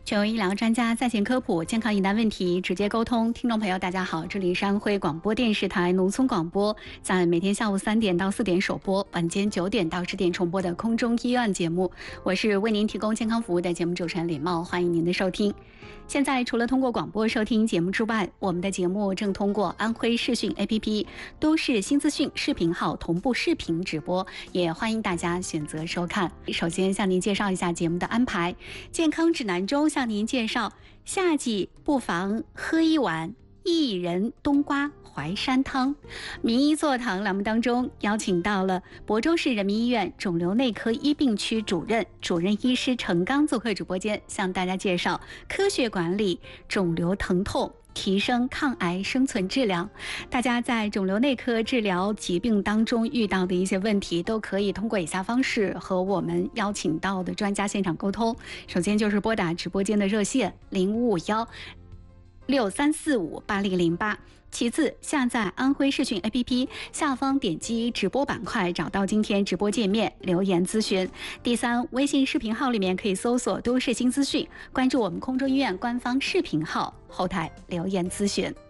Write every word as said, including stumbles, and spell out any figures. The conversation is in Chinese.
权威医疗专家在线科普健康疑难问题直接沟通。听众朋友，大家好，这里是安徽广播电视台农村广播，在每天下午三点到四点首播，晚间九点到十点重播的空中医院节目。我是为您提供健康服务的节目主持人李茂，欢迎您的收听。现在除了通过广播收听节目之外，我们的节目正通过安徽视讯 A P P、都市新资讯视频号同步视频直播，也欢迎大家选择收看。首先向您介绍一下节目的安排。健康指南中向您介绍，夏季不妨喝一碗薏仁冬瓜淮山汤。名医座谈栏目当中邀请到了亳州市人民医院肿瘤内科医病区主任、主任医师陈刚做客直播间，向大家介绍科学管理肿瘤疼痛，提升抗癌生存质量。大家在肿瘤内科治疗疾病当中遇到的一些问题，都可以通过以下方式和我们邀请到的专家现场沟通。首先就是拨打直播间的热线零五五幺六三四五八零零八。其次，下载安徽视讯 A P P， 下方点击直播板块，找到今天直播界面，留言咨询。第三，微信视频号里面可以搜索都市新资讯，关注我们空中医院官方视频号，后台留言咨询。